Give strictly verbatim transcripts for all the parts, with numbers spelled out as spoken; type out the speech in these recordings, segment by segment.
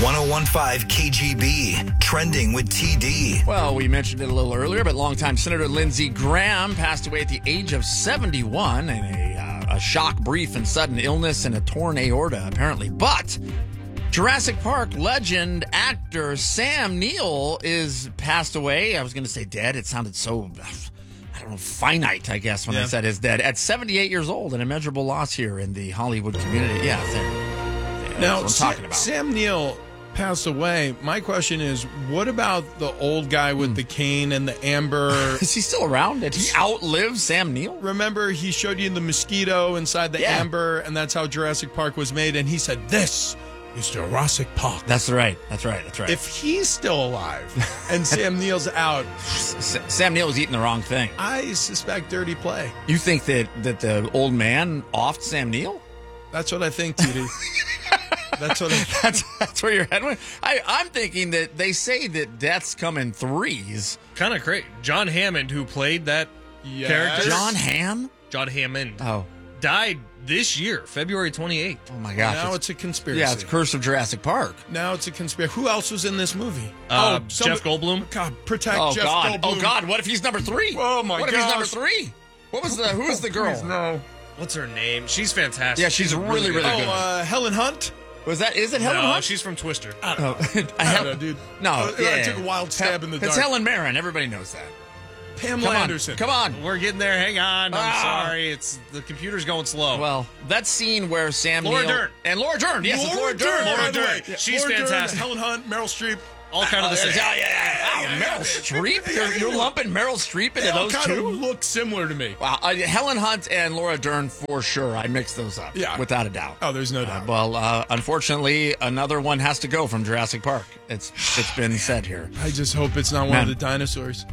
one oh one point five K G B, trending with T D. Well, we mentioned it a little earlier, but longtime Senator Lindsey Graham passed away at the age of seventy-one in a, uh, a shock, brief, and sudden illness and a torn aorta, apparently. But Jurassic Park legend actor Sam Neill is passed away. I was going to say dead. It sounded so, I don't know, finite, I guess, when yeah. I said is dead. At seventy-eight years old, an immeasurable loss here in the Hollywood community. Yeah, there. Now, That's what I'm talking about. Sam Neill passed away. My question is, what about the old guy with mm. the cane and the amber? Is he still around? Did he outlive Sam Neill? Remember, he showed you the mosquito inside the yeah. amber, and that's how Jurassic Park was made, and he said, this is Jurassic Park. That's right. That's right. That's right. If he's still alive and Sam Neill's out, S- Sam Neill was eating the wrong thing. I suspect dirty play. You think that, that the old man offed Sam Neill? That's what I think, T D. That's what I think. That's, that's where your head went? I, I'm thinking that they say that deaths come in threes. Kind of crazy. John Hammond, who played that yes. character. John Hamm? John Hammond. Oh. Died this year, February twenty-eighth. Oh, my gosh. Now it's, it's a conspiracy. Yeah, it's Curse of Jurassic Park. Now it's a conspiracy. Who else was in this movie? Uh, oh, Jeff Goldblum. God, protect oh, Jeff God. Goldblum. Oh, God. What if he's number three? Oh, my What gosh. if he's number three? What was the, who was the girl? Please, no. What's her name? She's fantastic. Yeah, she's really, really oh, good. Uh, Helen Hunt? Was that, is it Helen no, Hunt? she's from Twister. I don't know. Oh, I don't know, dude. No, uh, yeah. I took a wild stab in the dark. It's Helen Mirren. Everybody knows that. Pamela Come Anderson. On. Come on. We're getting there. Hang on. I'm Ah. sorry. It's the computer's going slow. Well, that scene where Sam Laura Neill... Dern. And Laura Dern. Yes, it's Laura Dern. by Laura the Dern. way. Yeah. She's Laura fantastic. Dern, Helen Hunt, Meryl Streep. All kind of the Oh, same. yeah, yeah, yeah. Oh, Meryl Streep? You're, you're lumping Meryl Streep into They all those kind two? of look similar to me. Wow, uh, Helen Hunt and Laura Dern for sure. I mixed those up. Yeah. Without a doubt. Oh, there's no Uh, doubt. well, uh, unfortunately, another one has to go from Jurassic Park. It's It's been said here. I just hope it's not one Man. of the dinosaurs.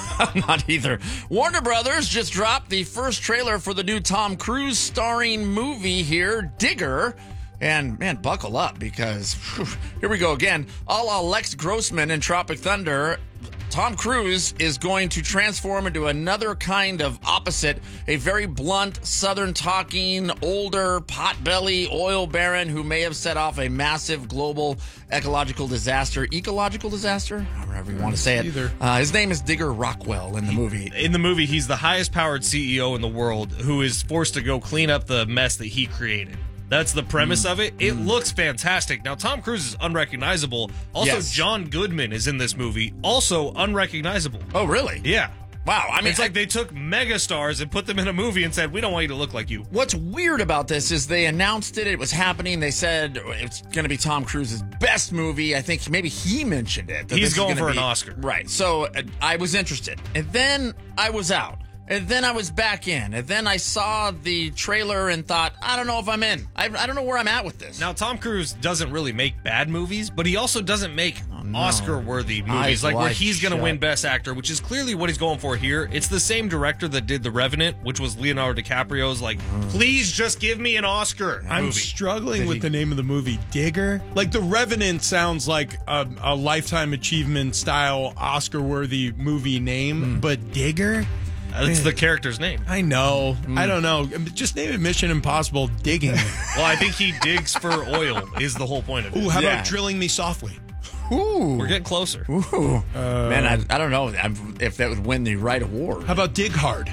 Not either. Warner Brothers just dropped the first trailer for the new Tom Cruise starring movie here, Digger. And, man, buckle up because whew, here we go again. A la Lex Grossman in Tropic Thunder, Tom Cruise is going to transform into another kind of opposite, a very blunt, southern-talking, older, pot-belly oil baron who may have set off a massive global ecological disaster, ecological disaster, however you want to say it. Either. Uh, his name is Digger Rockwell in the movie. In the movie, he's the highest powered C E O in the world who is forced to go clean up the mess that he created. That's the premise Mm. of it. It mm. looks fantastic. Now, Tom Cruise is unrecognizable. Also, Yes. John Goodman is in this movie. Also unrecognizable. Oh, really? Yeah. Wow. I mean, it's like they took megastars and put them in a movie and said, we don't want you to look like you. What's weird about this is they announced it. It was happening. They said it's going to be Tom Cruise's best movie. I think maybe he mentioned it. that He's this is going gonna for be- an Oscar. Right. So uh, I was interested. And then I was out. And then I was back in. And then I saw the trailer and thought, I don't know if I'm in. I, I don't know where I'm at with this. Now, Tom Cruise doesn't really make bad movies, but he also doesn't make Oh, no. Oscar-worthy movies, Eyes like where wide he's going to shut. win Best Actor, which is clearly what he's going for here. It's the same director that did The Revenant, which was Leonardo DiCaprio's, like, please just give me an Oscar I'm movie. struggling Did with he- the name of the movie, Digger. Like, The Revenant sounds like a, a Lifetime Achievement style Oscar-worthy movie name, but Digger? That's the character's name. I know. I don't know. Just name it Mission Impossible Digging. Well, I think he digs for oil is the whole point of it. Ooh, how Yeah. about Drilling Me Softly? Ooh. We're getting closer. Ooh. Man, I, I don't know I'm, if that would win the right award. How about Dig Hard?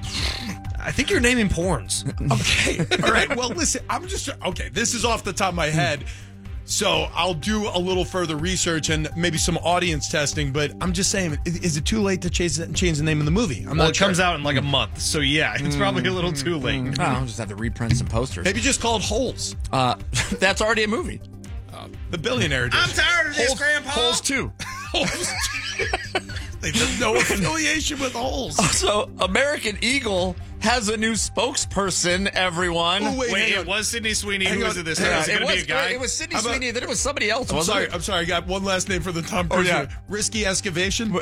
I think you're naming porns. Okay. All right. Well, listen, I'm just, okay, this is off the top of my head. So I'll do a little further research and maybe some audience testing, but I'm just saying, is, is it too late to change, change the name of the movie? I'm Well, not it sure. comes out in like a month, so yeah, it's probably a little too late. Oh, I'll just have to reprint some posters. Maybe just called Holes. Uh, that's already a movie. The Billionaire Edition. tired of Holes, Holes two. Holes. There's no affiliation with Holes. So, American Eagle has a new spokesperson, everyone. Oh, wait, Wait, hang it on. was Sidney Sweeney. Hang Who on. was it this Hang time? on. Is it it, going to was, be a guy? it was Sidney How about- Sweeney, then it was somebody else, I'm wasn't sorry. it? I'm sorry. I got one last name for the Tom Cruise. yeah. one. Risky Excavation.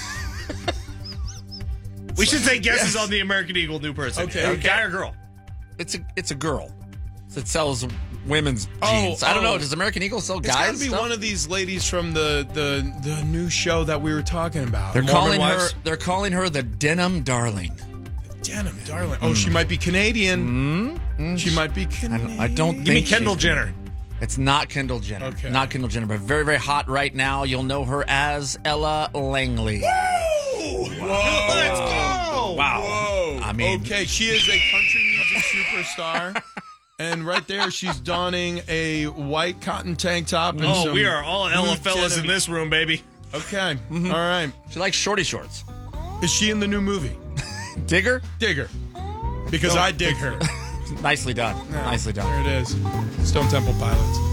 We should take guesses on the American Eagle new person. Okay. A Okay. guy or girl? It's a it's a girl that sells women's Oh, jeans. I don't oh. know. Does American Eagle sell It's guys? got to be stuff? one of these ladies from the, the the new show that we were talking about. They're Mormon calling her. wives? They're calling her the Denim Darling. Denim, darling. Oh, she might be Canadian. Mm, She might be I Canadian. don't, I don't Give me think Kendall she's- Jenner. It's not Kendall Jenner. Okay. Not Kendall Jenner, but very, very hot right now. You'll know her as Ella Langley. Whoa! Let's go! Wow. Whoa. I mean- okay, she is a country music superstar. And right there, she's donning a white cotton tank top. And Oh, some we are all Ella fellas in Lieutenant- this room, baby. Okay, all right. She likes shorty shorts. Is she in the new movie? Digger? Dig her. Because I dig her. Nicely done. Nicely done. There it is. Stone Temple Pilots.